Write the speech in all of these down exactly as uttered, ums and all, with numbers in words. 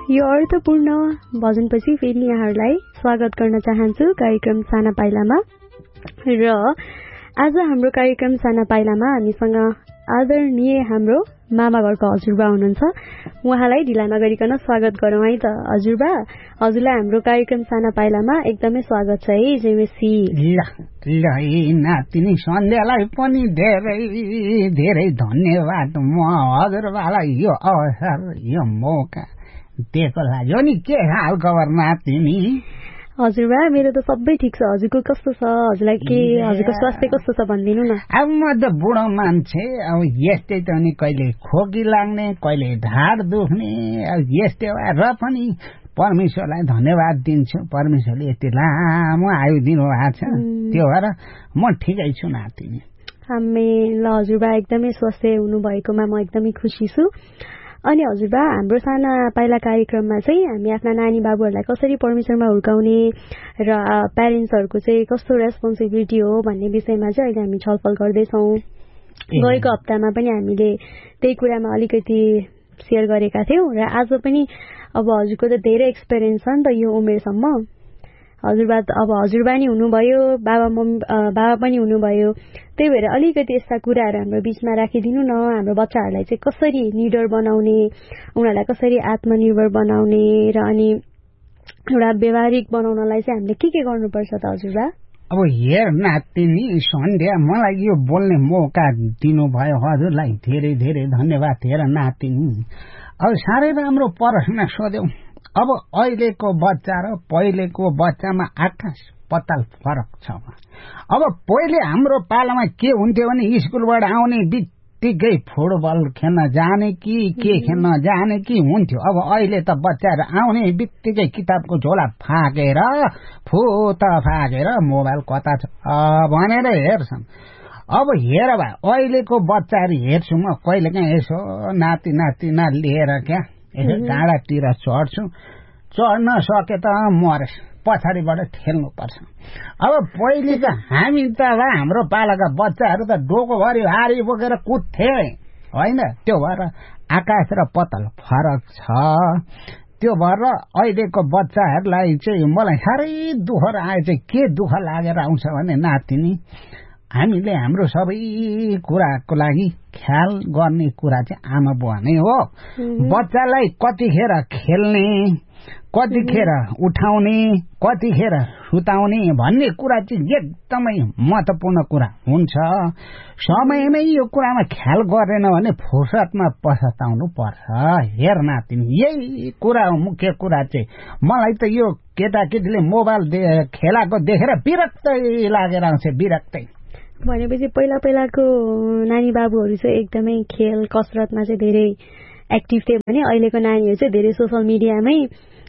यो अर्थपूर्ण भजनपछि फेरि यहाँहरूलाई स्वागत गर्न चाहन्छु कार्यक्रम साना पाइलामा। र आज हाम्रो कार्यक्रम साना पाइलामा हामीसँग आदरणीय हाम्रो मामा घरको हजुरबा हुनुहुन्छ। उहाँलाई ढिला नगरिकन स्वागत गरौँ है त। हजुरबा, हजुरलाई हाम्रो कार्यक्रम साना पाइलामा एकदमै स्वागत छ है। जेमेसी नातिनी सन्ध्यालाई पनि धेरै धेरै धन्यवाद। म हजुरबालाई यो अवसर यो मौका दिएको लाग्यो नि। के हाल खबर नातिनी? हजुरबा, मेरो त सबै ठिक छ। हजुरको कस्तो छ? हजुरलाई के, हजुरको स्वास्थ्य कस्तो छ भनिदिनु न। अब म त बुढो मान्छे, अब यस्तै त नि, कहिले खोकी लाग्ने, कहिले ढाड दुख्ने, अब यस्तै र पनि परमेश्वरलाई धन्यवाद दिन्छु। परमेश्वरले यति लामो आयु दिनु भएको छ, त्यो भएर म ठिकै छु नातिनी। हामी ल हजुरबा, एकदमै स्वस्थ हुनुभएकोमा म एकदमै खुसी छु। अनि हजुरबा, हाम्रो साना पाइला कार्यक्रममा चाहिँ हामी आफ्ना नानी बाबुहरूलाई कसरी परमेश्वरमा हुर्काउने र प्यारेन्ट्सहरूको चाहिँ कस्तो रेस्पोन्सिबिलिटी हो भन्ने विषयमा चाहिँ अहिले हामी छलफल गर्दैछौँ। गएको हप्तामा पनि हामीले त्यही कुरामा अलिकति सेयर गरेका थियौँ र आज पनि अब हजुरको त धेरै एक्सपिरियन्स छ नि त यो उमेरसम्म। हजुरबा अब हजुरबा नि हुनुभयो, बाबा मम्मी बाबा पनि हुनुभयो, त्यही भएर अलिकति यस्ता कुराहरू हाम्रो बिचमा राखिदिनु न। हाम्रो बच्चाहरूलाई चाहिँ कसरी निडर बनाउने, उनीहरूलाई कसरी आत्मनिर्भर बनाउने र अनि एउटा व्यवहारिक बनाउनलाई चाहिँ हामीले के के गर्नुपर्छ त हजुरबा? अब हेर नातिनी सन्ध्या, मलाई यो बोल्ने मौका दिनुभयो, हजुरलाई धेरै धेरै धन्यवाद। हेर नातिनी, अब साह्रै राम्रो प्रश्न सोध्यौ। अब अहिलेको बच्चा र पहिलेको बच्चामा आकाश पताल फरक छ। अब पहिले हाम्रो पालामा के हुन्थ्यो भने स्कुलबाट आउने बित्तिकै फुटबल खेल्न जाने कि के खेल्न जाने कि हुन्थ्यो। अब अहिले त बच्चाहरू आउने बित्तिकै किताबको झोला फाकेर फुत फाकेर मोबाइल कता छ भनेर हेर्छन्। अब हेर भाइ, अहिलेको बच्चाहरू हेर्छु म कहिले काहीँ यसो नाति नातिना लिएर क्या यसो डाँडातिर चढ्छु, चढ्न सके त मरेस, पछाडिबाट ठेल्नुपर्छ। अब पहिले त हामी त हाम्रो पालाका बच्चाहरू त डोकोभरि हारी बोकेर कुद्थे होइन, त्यो भएर आकाश र पतल फरक छ। त्यो भएर अहिलेको बच्चाहरूलाई चाहिँ मलाई साह्रै दुःख आए चाहिँ के दुःख लागेर आउँछ भने नातिनी, हामीले हाम्रो सबै कुराको लागि ख्याल गर्ने कुरा चाहिँ आमा बुवा नै हो। बच्चालाई कतिखेर खेल्ने, कतिखेर उठाउने, कतिखेर सुताउने भन्ने कुरा चाहिँ एकदमै महत्त्वपूर्ण कुरा हुन्छ। समयमै यो कुरामा ख्याल गरेन भने फुर्सदमा पछताउनु पर्छ। हेर नातिनी, यही कुरा हो मुख्य कुरा चाहिँ। मलाई त यो केटाकेटीले मोबाइल खेलाको देखेर विरक्तै लागेर आउँछ, विरक्तै। भनेपछि पहिला पहिलाको नानी बाबुहरू चाहिँ एकदमै खेल कसरतमा चाहिँ धेरै एक्टिभ थिए भने अहिलेको नानीहरू चाहिँ धेरै सोसल मिडियामै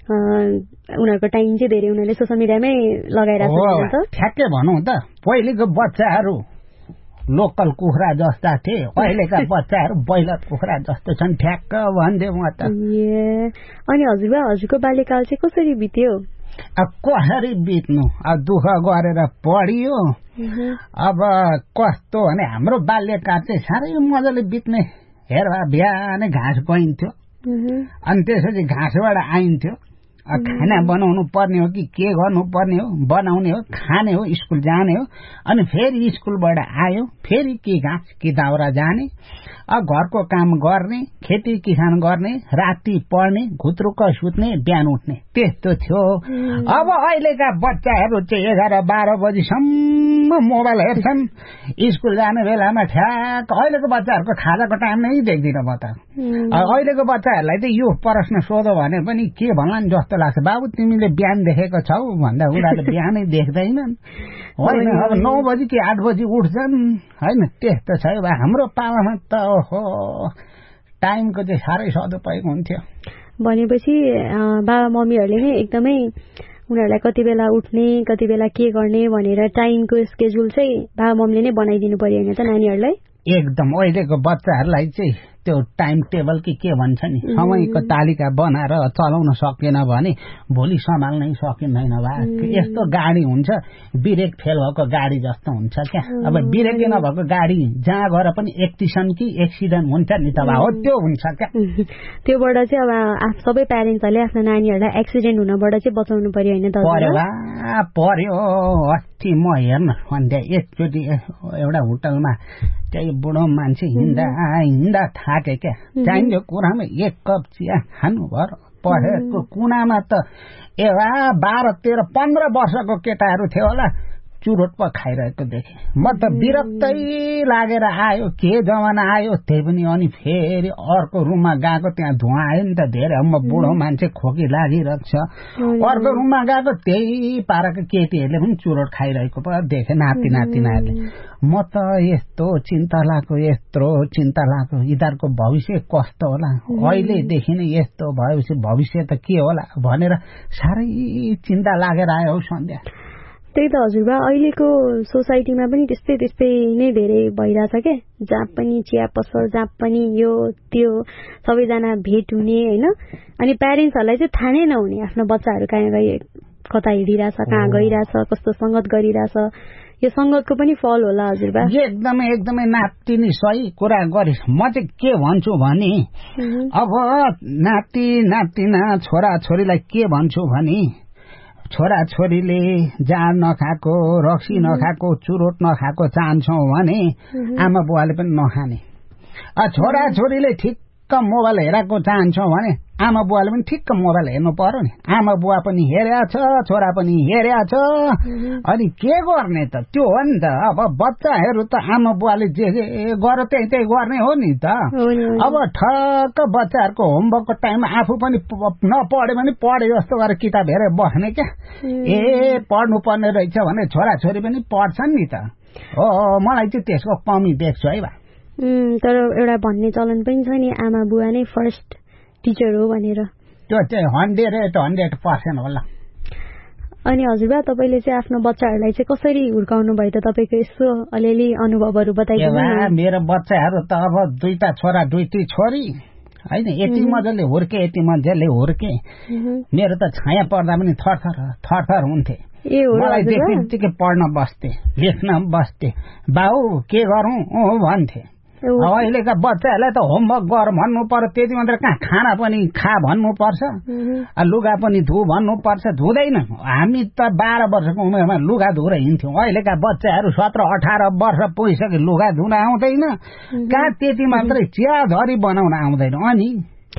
उनीहरूको टाइम चाहिँ धेरै उनीहरूले सोसल मिडियामै लगाइरहेको छ। ठ्याक्कै भनौँ त, पहिलेको बच्चाहरू लोकल कुखुरा जस्ता थिए, अहिलेका बच्चाहरू बैलर कुखुरा जस्तो छन्। ठ्याक्क भनिदियो म त। अनि हजुरबा, हजुरको बाल्यकाल चाहिँ कसरी बित्यो? अब कसरी बित्नु, अब दुःख गरेर पढियो। अब कस्तो भने हाम्रो बाल्यकाल चाहिँ साह्रै मजाले बित्ने। हेर बिहानै घाँस गइन्थ्यो, अनि त्यसपछि घाँसबाट आइन्थ्यो, खाना बनाउनु पर्ने हो कि के गर्नु पर्ने हो, बनाउने हो, खाने हो, स्कुल जाने हो, अनि फेरि स्कुलबाट आयो, फेरि के घाँस कि दाउरा जाने, अब घरको काम गर्ने, खेती किसान गर्ने, राति पढ्ने, घुत्रुक्क सुत्ने, बिहान उठ्ने, त्यस्तो थियो। अब अहिलेका बच्चाहरू चाहिँ एघार बाह्र बजीसम्म मोबाइल हेर्छन्, स्कुल जाने बेलामा ठ्याक अहिलेको बच्चाहरूको खाजाको टाइम नै देख्दिनँ म त। अहिलेको बच्चाहरूलाई चाहिँ यो प्रश्न सोधो भने पनि के भन्ला नि जस्तो लाग्छ। बाबु तिमीले बिहान देखेको छौ भन्दा उनीहरूले बिहानै देख्दैनन् होइन। अब नौ बजी कि आठ बजी उठ्छन् होइन, त्यस्तो छ। हाम्रो पालामा त ओहो टाइमको चाहिँ साह्रै सदुपयोग हुन्थ्यो। भनेपछि बाबा मम्मीहरूले नै एकदमै उनीहरूलाई कति बेला उठ्ने, कति बेला के गर्ने भनेर टाइमको स्केड्युल चाहिँ बाबा मम्मीले नै बनाइदिनु पर्यो होइन त नानीहरूलाई? एकदम। अहिलेको बच्चाहरूलाई चाहिँ त्यो टाइम टेबल कि के भन्छ नि समयको तालिका बनाएर चलाउन सकेन भने भोलि सम्हाल्नै सकिँदैन बा यस्तो गाडी हुन्छ ब्रेक फेल भएको गाडी जस्तो हुन्छ क्या अब ब्रेकै नभएको गाडी जहाँ गएर पनि एक्टिसन कि एक्सिडेन्ट हुन्छ नि त बा हो त्यो हुन्छ क्या त्योबाट चाहिँ अब सबै प्यारेन्ट्सहरूले आफ्नो नानीहरूलाई एक्सिडेन्ट हुनबाट चाहिँ बचाउनु पर्यो होइन त पर्यो अस्ति म हेर्न अन्त्य एकचोटि एउटा होटलमा त्यही बुढो मान्छे हिँड्दा हिँड्दा थाके क्या चाहिने कुरामा एक कप चिया खानु भएर पढेको कुनामा त एवा बाह्र तेह्र पन्ध्र वर्षको केटाहरू थियो होला चुरोट प खाइरहेको देखेँ म त विरक्तै लागेर आयो के जमाना आयो त्यही पनि अनि फेरि अर्को रुममा गएको त्यहाँ धुवा आयो नि त धेरै म बुढो मान्छे खोकी लागिरहेको छ अर्को रुममा गएको त्यही पाराको केटीहरूले पनि चुरोट खाइरहेको पो देखेँ नाति नातिनाहरूले म त यस्तो चिन्ता लाग्यो यत्रो चिन्ता लाग्यो यिनीहरूको भविष्य कस्तो होला अहिलेदेखि नै यस्तो भएपछि भविष्य त के होला भनेर साह्रै चिन्ता लागेर आयो हौ सन्ध्या त्यही त हजुरबा अहिलेको सोसाइटीमा पनि त्यस्तै त्यस्तै नै धेरै भइरहेछ क्या जहाँ पनि चिया पसल जहाँ पनि यो त्यो सबैजना भेट हुने होइन अनि प्यारेन्ट्सहरूलाई चाहिँ थाहा नै नहुने आफ्नो बच्चाहरू कहाँ गए कता हिँडिरहेछ कहाँ गइरहेछ कस्तो सङ्गत गरिरहेछ यो सङ्गतको पनि फल होला हजुरबा एकदमै एकदमै नातिनी सही कुरा गरिस् म चाहिँ के भन्छु भने अब नाति नातिना छोरा छोरीलाई के भन्छु भने छोरा छोरीले जाँड नखाएको रक्सी नखाएको चुरोट नखाएको चाहन्छौँ भने आमा बुवाले पनि नखाने छोरा छोरीले ठिक्क मोबाइल हेरेको चाहन्छौँ भने आमा बुवाले पनि ठिक्क मोबाइल हेर्नु पर्यो नि आमा बुवा पनि हेरेको छ छोरा पनि हेरेको छ अनि के गर्ने त त्यो हो नि त अब बच्चाहरू त आमा बुवाले जे जे गर त्यही त्यही गर्ने हो नि त अब ठक्क बच्चाहरूको होमवर्कको टाइममा आफू पनि नपढ्यो भने पढे जस्तो गरेर किताब हेरेर बस्ने क्या ए पढ्नु पर्ने रहेछ भने छोरा छोरी पनि पढ्छन् नि त हो मलाई चाहिँ त्यसको कमी देख्छु है बा तर एउटा भन्ने चलन पनि छ नि आमा बुवा नै फर्स्ट टिचर हो भनेर त्यो चाहिँ हन्ड्रेड एट हन्ड्रेड पर्सेन्ट होला अनि हजुरबा तपाईँले चाहिँ आफ्नो बच्चाहरूलाई चाहिँ कसरी हुर्काउनु भयो त तपाईँको यसो अलिअलि अनुभवहरू बताइदिनु मेरो बच्चाहरू त अब दुईटा छोरा दुईटी छोरी होइन यति मजाले हुर्के यति मजाले हुर्के मेरो त छाया पर्दा पनि थरथर थरथर हुन्थे मलाई देखि पढ्न बस्थे लेख्न बस्थे बाउ के गरौँ भन्थे अहिलेका बच्चाहरूलाई त होमवर्क गर भन्नु पर्यो त्यति मात्र कहाँ खाना पनि खा भन्नु पर्छ लुगा पनि धु भन्नु पर्छ धुँदैन हामी त बाह्र वर्षको उमेरमा लुगा धुएर हिँड्थ्यौँ अहिलेका बच्चाहरू सत्र अठार वर्ष पुगिसके लुगा धुन आउँदैन कहाँ त्यति मात्रै चिया झरी बनाउन आउँदैन अनि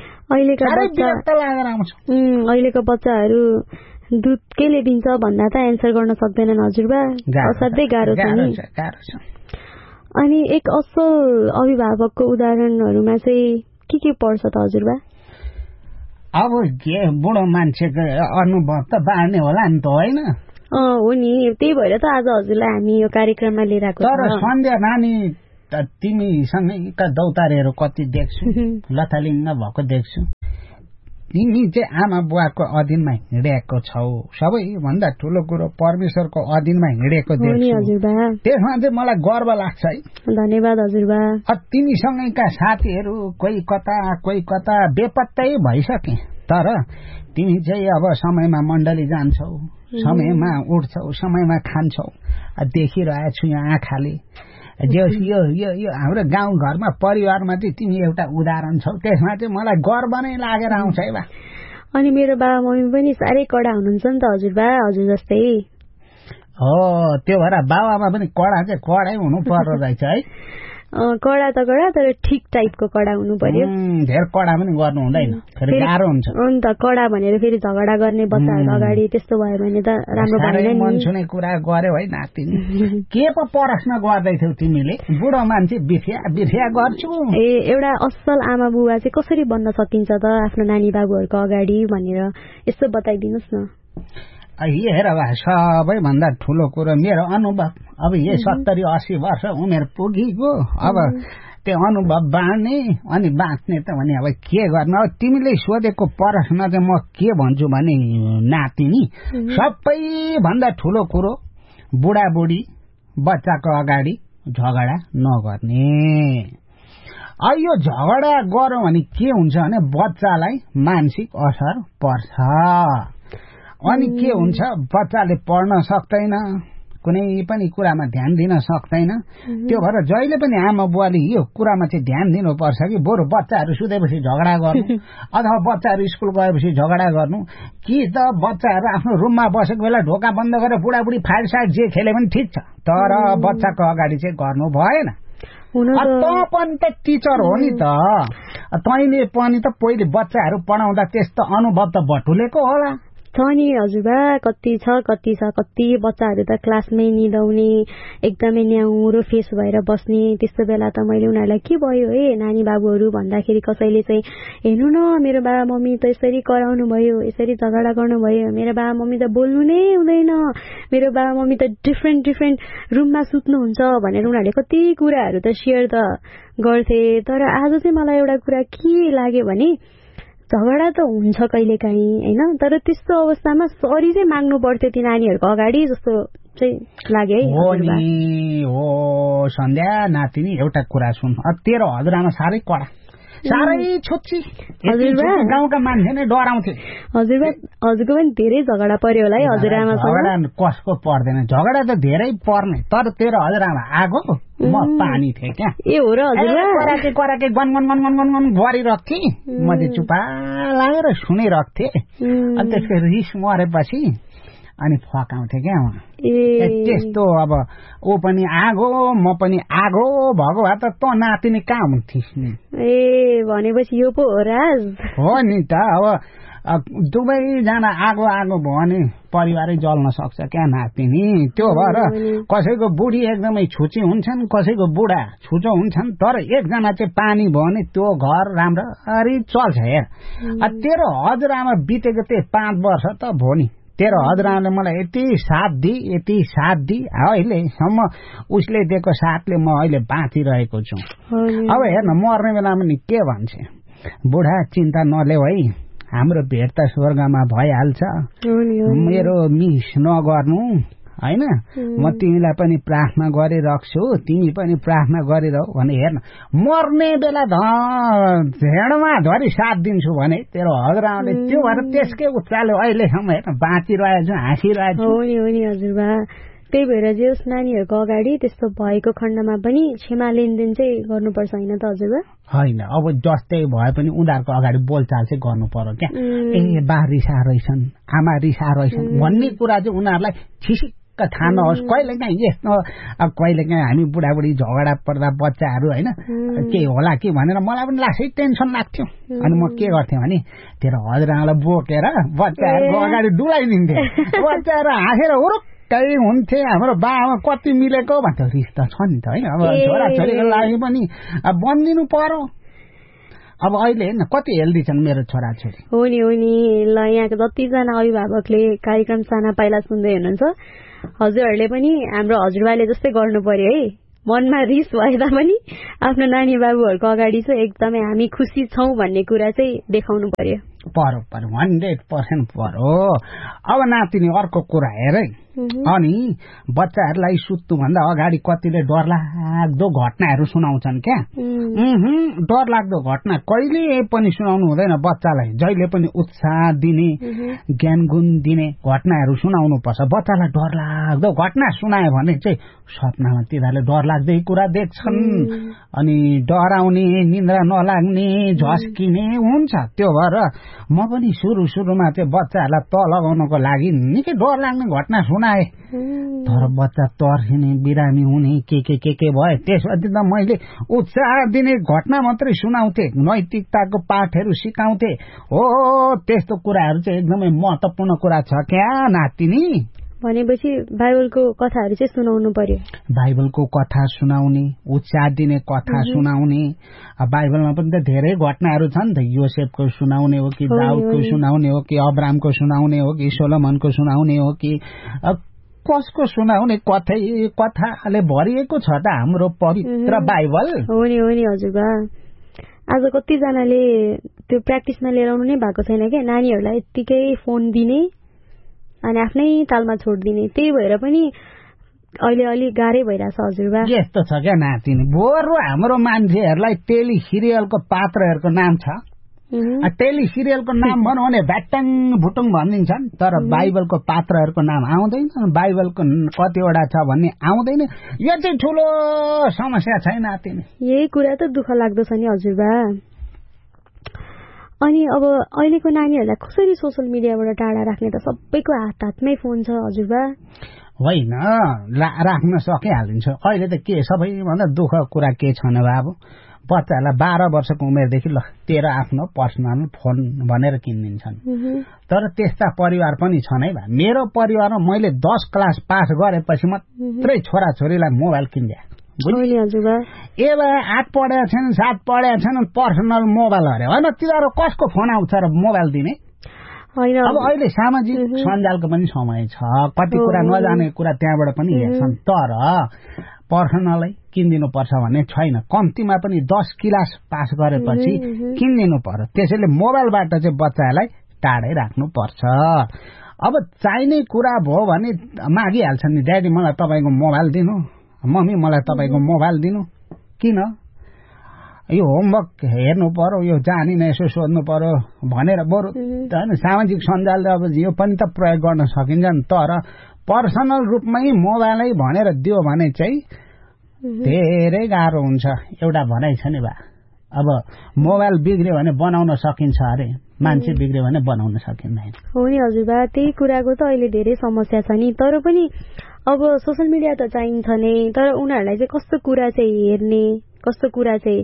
अहिलेको बच्चाहरू दुध केले दिन्छ भन्दा त एन्सर गर्न सक्दैनन् हजुरबा असाध्यै गाह्रो छ नि अनि एक असल अभिभावकको उदाहरणहरूमा चाहिँ के के पर्छ त हजुरबा अब के बुढो मान्छेको अनुभव त बाँड्ने होला नि त होइन हो नि त्यही भएर त आज हजुरलाई हामी यो कार्यक्रममा लिएर आएको तर सन्ध्या नानी तिमीसँगैका दौतारेहरू कति देख्छु लथालिङ्ग भएको देख्छु तिमी चाहिँ आमा बुवाको अधीनमा हिँडेको छौ सबैभन्दा ठुलो कुरो परमेश्वरको अधीनमा हिँडेको देख्छु त्यसमा चाहिँ मलाई गर्व लाग्छ है धन्यवाद हजुरबा तिमीसँगैका साथीहरू कोही कता कोही कता बेपत्तै भइसके तर तिमी चाहिँ अब समयमा मण्डली जान्छौ समयमा उठ्छौ समयमा खान्छौ देखिरहेको छु यहाँ आँखाले यो यो यो हाम्रो गाउँ घरमा परिवारमा चाहिँ तिमी एउटा उदाहरण छौ त्यसमा चाहिँ मलाई गर्व नै लागेर आउँछ है बा अनि मेरो बाबा मम्मी पनि साह्रै कडा हुनुहुन्छ नि त हजुरबा हजुर जस्तै हो त्यो भएर बाबामा पनि कडा चाहिँ कडै हुनु पर्दो रहेछ है कडा त कडा तर ठिक टाइपको कडा हुनु पर्यो धेरै कडा पनि गर्नु हुँदैन फेरि गाह्रो हुन्छ नि त कडा भनेर फेरि झगडा गर्ने बच्चाहरू अगाडि त्यस्तो भयो भने त राम्रो भएन मन छुने कुरा गर्यो है नातिनी के पो प्रश्न गर्दैथ्यौ तिमीले बुढो मान्छे बिफिया बिफिया गर्छु ए एउटा असल आमा बुबा चाहिँ कसरी बन्न सकिन्छ त आफ्नो नानी बाबुहरूको अगाडि भनेर यसो बताइदिनुहोस् न हेर बा सबैभन्दा ठुलो कुरो मेरो अनुभव अब यो सत्तरी अस्सी वर्ष उमेर पुगिगयो अब त्यो अनुभव बाँड्ने अनि बाँच्ने त भने अब के गर्नु अब तिमीले सोधेको प्रश्न चाहिँ म के भन्छु भने नातिनी सबैभन्दा ठुलो कुरो बुढाबुढी बच्चाको अगाडि झगडा नगर्ने यो झगडा गरौँ भने के हुन्छ भने बच्चालाई मानसिक असर पर्छ अनि के हुन्छ बच्चाले पढ्न सक्दैन कुनै पनि कुरामा ध्यान दिन सक्दैन त्यो भएर जहिले पनि आमा बुवाले यो कुरामा चाहिँ ध्यान दिनुपर्छ कि बरु बच्चाहरू सुतेपछि झगडा गर्नु अथवा बच्चाहरू स्कुल गएपछि झगडा गर्नु कि त बच्चाहरू आफ्नो रुममा बसेको बेला ढोका बन्द गरेर बुढाबुढी फाइट साइड जे खेले पनि ठिक छ तर बच्चाको अगाडि चाहिँ गर्नु भएन त पनि त टिचर हो नि त तैँले पनि त पहिले बच्चाहरू पढाउँदा त्यस्तो अनुभव त बटुलेको होला छ नि हजुरबा कति छ कति छ कति बच्चाहरू त क्लासमै निदाउने एकदमै न्याउरो फेस भएर बस्ने त्यस्तो बेला त मैले उनीहरूलाई के भयो है नानी बाबुहरू भन्दाखेरि कसैले चाहिँ हेर्नु न मेरो बाबा मम्मी त यसरी कराउनु भयो यसरी झगडा गर्नुभयो मेरो बाबा मम्मी त बोल्नु नै हुँदैन मेरो बाबा मम्मी त डिफ्रेन्ट डिफ्रेन्ट रुममा सुत्नुहुन्छ भनेर उनीहरूले कति कुराहरू त सेयर त गर्थे तर आज चाहिँ मलाई एउटा कुरा के लाग्यो भने झगडा त हुन्छ कहिलेकाहीँ होइन तर त्यस्तो अवस्थामा सरी चाहिँ माग्नु पर्थ्यो ती नानीहरूको अगाडि जस्तो चाहिँ लाग्यो है हो नि हो सन्ध्या नातिनी एउटा कुरा सुन तेरो हजुरआमा साह्रै कडा साह्रै छुच्ची गाउँका मान्छे नै डराउँथे हजुरबा हजुरको पनि धेरै झगडा पर्यो होला है हजुरआमासँग झगडा कसको पर्दैन झगडा त धेरै पर्ने तर तेरो हजुरआमा आगो म पानी थिएँ क्या ए हो र हजुरबा कराके कराके gun gun gun gun gun gun गरिरहेको थिएँ म चाहिँ चुपा लागेर सुनिरहेको थिएँ अनि त्यसको रिस मरेपछि अनि फकाउँथे क्या त्यस्तो अब ऊ पनि आगो म पनि आगो भएको भए त त नातिनी कहाँ हुन्थिस् नि ए भनेपछि यो पो हो राज हो नि त अब दुवैजना आगो आगो भयो भने परिवारै जल्न सक्छ क्या नातिनी त्यो भएर कसैको बुढी एकदमै छुची हुन्छन् कसैको बुढा छुचो हुन्छन् तर एकजना चाहिँ पानी भयो भने त्यो घर राम्ररी चल्छ हेर तेरो हजुरआमा बितेको त्यही पाँच वर्ष त भयो नि तेरो हजुरआमाले मलाई यति साथ दि यति साथ दि अहिलेसम्म उसले दिएको साथले म अहिले बाँचिरहेको छु अब हेर्न मर्ने बेलामा नि के भन्छ बुढा चिन्ता नलेऊ है हाम्रो भेट त स्वर्गमा भइहाल्छ मेरो मिस नगर्नु हैन म तिमीलाई पनि प्रार्थना गरिराख्छु तिमी पनि प्रार्थना गरिरहौ भने हेर्न मर्ने बेला धेडमा धरी साथ दिन्छु भने तेरो हजुरआमाले त्यो भएर त्यसकै उत्साहले अहिलेसम्म हेर्न बाँचिरहेको छु हाँसिरहेको छु हो नि हो नि हजुरबा त्यही भएर जे उस नानीहरूको अगाडि त्यस्तो भएको खण्डमा पनि क्षमा लेनदेन चाहिँ गर्नुपर्छ होइन त हजुरबा होइन अब जस्तै भए पनि उनीहरूको अगाडि बोलचाल चाहिँ गर्नु पर्यो क्या ए बा रिसा रहेछन् आमा रिसा रहेछन् भन्ने कुरा चाहिँ उनीहरूलाई ठिसिक्क थाहा नहोस् कहिलेकाहीँ यस्तो अब कहिलेकाहीँ हामी बुढाबुढी झगडा पर्दा बच्चाहरू होइन के होला कि भनेर मलाई पनि लाग्छ टेन्सन लाग्थ्यो अनि म के गर्थेँ भने तेरो हजुरआमालाई बोकेर बच्चाहरूको अगाडि डुलाइदिन्थेँ बच्चाहरू हाँसेर हुरुक्कै हुन्थे हाम्रो बाबामा कति मिलेको भन्थ्यो रिस त छ नि त है अब छोराछोरीको लागि पनि बनिदिनु पर्यो अब अहिले हेर्न कति हेल्दी छन् मेरो छोराछोरी हो नि हो नि ल यहाँको जतिजना अभिभावकले कार्यक्रम साना पाइला सुन्दै हुनुहुन्छ हजुरहरूले पनि हाम्रो हजुरबाले जस्तै गर्नु पर्यो है मनमा रिस भए तापनि आफ्नो नानी बाबुहरूको अगाडि चाहिँ एकदमै हामी खुसी छौं भन्ने कुरा चाहिँ देखाउनु पर्यो पर्यो पर्यो हन्ड्रेड पर्सेन्ट पर्यो अब नातिनी अर्को कुरा हेर है अनि बच्चाहरूलाई सुत्नुभन्दा अगाडि कतिले डरलाग्दो घटनाहरू सुनाउँछन् क्या डरलाग्दो घटना कहिले पनि सुनाउनु हुँदैन बच्चालाई जहिले पनि उत्साह दिने ज्ञान गुण दिने घटनाहरू सुनाउनु पर्छ बच्चालाई डरलाग्दो घटना सुनायो भने चाहिँ सपनामा तिनीहरूले डरलाग्दै कुरा देख्छन् अनि डराउने निन्द्रा नलाग्ने झस्किने हुन्छ त्यो भएर म पनि सुरु सुरुमा चाहिँ बच्चाहरूलाई त लगाउनको लागि निकै डर लाग्ने घटना सुनाए तर बच्चा तर्सिने बिरामी हुने के के के के भयो त्यसपछि त मैले उत्साह दिने घटना मात्रै सुनाउँथे नैतिकताको पाठहरू सिकाउँथे हो त्यस्तो कुराहरू चाहिँ एकदमै महत्त्वपूर्ण कुरा छ क्या नातिनी भनेपछि बाइबलको कथाहरू चाहिँ सुनाउनु पर्यो बाइबलको कथा सुनाउने उत्साह दिने कथा सुनाउने बाइबलमा पनि त धेरै घटनाहरू छन् त योसेफको सुनाउने हो कि दाउदको सुनाउने हो कि अब्रामको सुनाउने हो कि सोलोमनको सुनाउने हो कि कसको सुनाउने कथै कथाले भरिएको छ त हाम्रो पवित्र बाइबल हो नि हो नि हजुरबा आज कतिजनाले त्यो प्र्याक्टिसमा लिएर आउनु नै भएको छैन क्या नानीहरूलाई यत्तिकै फोन दिने अनि आफ्नै तालमा छोडिदिने त्यही भएर पनि अहिले अलि गाह्रै भइरहेछ हजुरबा। यस्तो छ क्या नातिनी, बरु हाम्रो मान्छेहरूलाई टेली सिरियलको पात्रहरूको नाम छ, टेली सिरियलको नाम भनौँ भने भ्याट्टाङ भुटुङ भनिदिन्छन्, तर बाइबलको पात्रहरूको नाम आउँदैन, बाइबलको कतिवटा छ भन्ने आउँदैन। यो चाहिँ ठुलो समस्या छैन नातिनी। यही कुरा त दुःख लाग्दो छ नि हजुरबा। अनि अब अहिलेको नानीहरूलाई कसरी सोसल मिडियाबाट टाढा राख्ने त? सबैको हात हातमै फोन छ हजुरबा। होइन, राख्न सकिहालिन्छ। अहिले त के सबैभन्दा दुःख कुरा के छ भने बाबु, बच्चाहरूलाई बाह्र वर्षको उमेरदेखि ल तेरो आफ्नो पर्सनल फोन भनेर किनिदिन्छन्। तर त्यस्ता परिवार पनि छन् है। मेरो परिवारमा मैले दस क्लास पास गरेपछि मात्रै छोराछोरीलाई मोबाइल किनिदिए। ए भाइ आठ पढेका छैनन्, सात पढेका छैनन्, पर्सनल मोबाइल अरे होइन, तिनीहरू कसको फोन आउँछ र मोबाइल दिने? अब अहिले सामाजिक सञ्जालको पनि समय छ, कति कुरा नजाने कुरा त्यहाँबाट पनि हेर्छन्, तर पर्सनलै किनिदिनु पर्छ भन्ने छैन। कम्तीमा पनि दस क्लास पास गरेपछि किनिदिनु पर्यो। त्यसैले मोबाइलबाट चाहिँ बच्चाहरूलाई टाढै राख्नु पर्छ। अब चाहिने कुरा भयो भने मागिहाल्छन् नि, ड्याडी मलाई तपाईँको मोबाइल दिनु, मम्मी मलाई तपाईँको मोबाइल दिनु। किन? यो होमवर्क हेर्नु पर्यो, यो जानिन यसो सोध्नु पर्यो भनेर। बरु होइन सामाजिक सञ्जाल अब यो पनि त प्रयोग गर्न सकिन्छ नि, तर पर्सनल रूपमै मोबाइलै भनेर दियो भने चाहिँ धेरै गाह्रो हुन्छ। एउटा भनाइ छ नि बा, अब मोबाइल बिग्रियो भने बनाउन सकिन्छ अरे, मान्छे बिग्रियो भने बनाउन सकिँदैन। हो नि हजुरबा, त्यही कुराको त अहिले धेरै समस्या छ नि। तर पनि अब सोसल मिडिया त चाहिन्छ नै, तर उनीहरूलाई चाहिँ कस्तो कुरा चाहिँ हेर्ने, कस्तो कुरा चाहिँ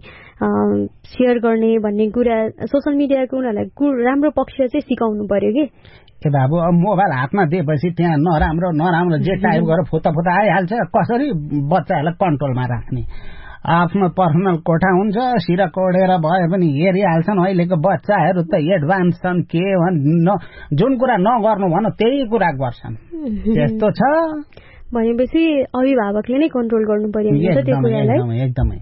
सेयर गर्ने भन्ने कुरा सोसल मिडियाको उनीहरूलाई राम्रो पक्ष चाहिँ सिकाउनु पर्यो कि। ए बाबु, अब मोबाइल हातमा दिएपछि त्यहाँ नराम्रो नराम्रो जे टाइप गरेर फुता फुता आइहाल्छ। कसरी बच्चाहरूलाई कन्ट्रोलमा राख्ने? आफ्नो पर्सनल कोठा हुन्छ, सिर कोडेर भए पनि हेरिहाल्छन्। अहिलेको बच्चाहरू त एडभान्स छन्, के भन् जुन कुरा नगर्नु भन त्यही कुरा गर्छन्। त्यस्तो छ भनेपछि अभिभावकले नै कन्ट्रोल गर्नु पर्यो त्यो कुरालाई। एकदमै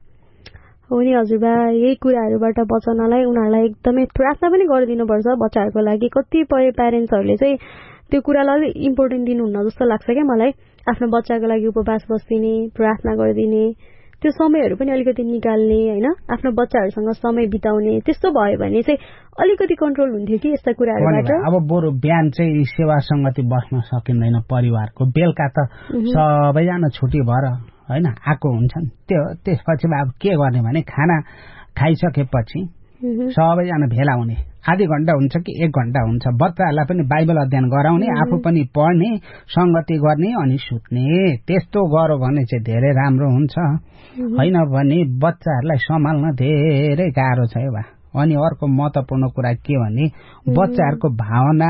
हो नि हजुरबा, यही कुराहरूबाट बचाउनलाई उनीहरूलाई एकदमै प्रार्थना पनि गरिदिनुपर्छ बच्चाहरूको लागि। कतिपय प्यारेन्ट्सहरूले चाहिँ त्यो कुरालाई अलिक इम्पोर्टेन्ट दिनुहुन्न जस्तो लाग्छ क्या मलाई। आफ्नो बच्चाको लागि उपवास बस्दिने, प्रार्थना गरिदिने, त्यो समयहरू पनि अलिकति निकाल्ने होइन, आफ्नो बच्चाहरूसँग समय बिताउने, त्यस्तो भयो भने चाहिँ अलिकति कन्ट्रोल हुन्थ्यो कि यस्ता कुराहरूबाट। अब बरु बिहान चाहिँ सेवा सङ्गति बस्न सकिँदैन परिवारको, बेलुका त सबैजना छुट्टी भएर होइन आएको हुन्छन्। त्यो त्यसपछि अब के गर्ने भने खाना खाइसकेपछि सबैजना भेला हुने, आधी घण्टा हुन्छ कि एक घण्टा हुन्छ, बच्चाहरूलाई पनि बाइबल अध्ययन गराउने, आफू पनि पढ्ने, सङ्गति गर्ने अनि सुत्ने। त्यस्तो गर्यो भने चाहिँ धेरै राम्रो हुन्छ। होइन भने बच्चाहरूलाई सम्हाल्न धेरै गाह्रो छ बा। अनि अर्को महत्त्वपूर्ण कुरा के भने बच्चाहरूको भावना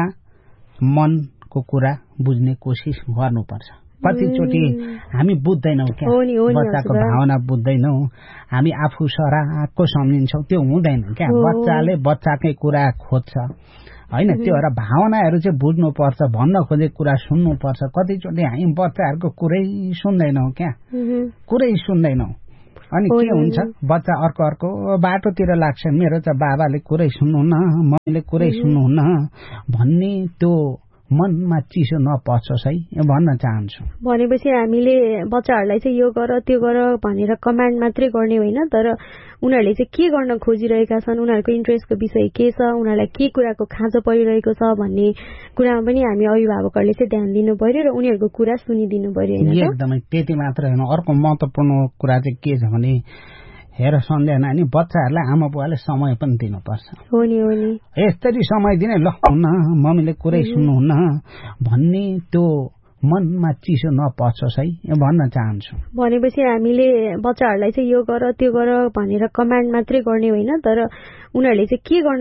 मनको कुरा बुझ्ने कोसिस गर्नुपर्छ। कतिचोटि हामी बुझ्दैनौँ क्या, बच्चाको भावना बुझ्दैनौँ, हामी आफू सराको सम्झिन्छौँ, त्यो हुँदैन क्या। बच्चाले बच्चाकै कुरा खोज्छ होइन, त्यो भएर भावनाहरू चाहिँ बुझ्नुपर्छ, भन्न खोजेको कुरा सुन्नुपर्छ। कतिचोटि हामी बच्चाहरूको कुरै सुन्दैनौँ क्या, कुरै सुन्दैनौँ। अनि के हुन्छ, बच्चा अर्को अर्को बाटोतिर लाग्छ। मेरो चाहिँ बाबाले कुरै सुन्नुहुन्न, मैले कुरै सुन्नुहुन्न भन्ने त्यो मनमा चिसो नपसोस् है भन्न चाहन्छु। भनेपछि हामीले बच्चाहरूलाई चाहिँ यो गर त्यो गर भनेर कमान्ड मात्रै गर्ने होइन, तर उनीहरूले चाहिँ के गर्न खोजिरहेका छन्, उनीहरूको इन्ट्रेस्टको विषय के छ, उनीहरूलाई के कुराको खाँचो परिरहेको छ भन्ने कुरामा पनि हामी अभिभावकहरूले चाहिँ ध्यान दिनु पर्यो र उनीहरूको कुरा सुनिदिनु पर्यो। एकदमै त्यति मात्रै होइन, अर्को महत्त्वपूर्ण कुरा चाहिँ के छ भने हेर सन्ध्या नानी, बच्चाहरूलाई आमा बुवाले समय पनि दिनुपर्छ। हो नि हो नि, यसरी समय दिने ल हुन्न, मम्मीले कुरै सुन्नुहुन्न भन्ने त्यो मनमा चिसो नपसोस् है भन्न चाहन्छु। भनेपछि हामीले बच्चाहरूलाई चाहिँ यो गर त्यो गर भनेर कमान्ड मात्रै गर्ने होइन, तर उनीहरूले चाहिँ के गर्न